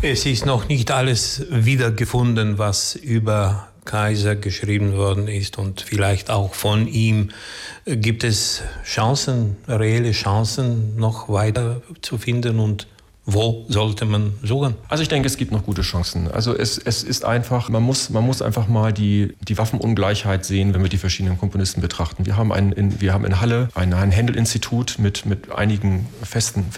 Es ist noch nicht alles wiedergefunden, was über Kaiser geschrieben worden ist und vielleicht auch von ihm. Gibt es Chancen, reelle Chancen, noch weiter zu finden, und wo sollte man suchen? Also ich denke, es gibt noch gute Chancen. Also es ist einfach, man muss einfach mal die Waffenungleichheit sehen, wenn wir die verschiedenen Komponisten betrachten. Wir haben in Halle ein Händel-Institut mit einigen festen